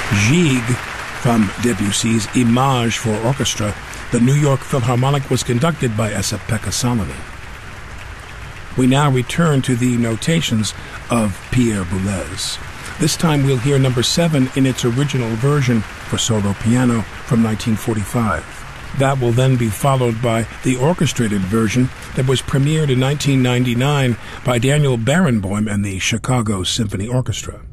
Gigue from Debussy's Image for orchestra, the New York Philharmonic was conducted by Esa-Pekka Salonen. We now return to the notations of Pierre Boulez. This time we'll hear number 7 in its original version for solo piano from 1945. That will then be followed by the orchestrated version that was premiered in 1999 by Daniel Barenboim and the Chicago Symphony Orchestra.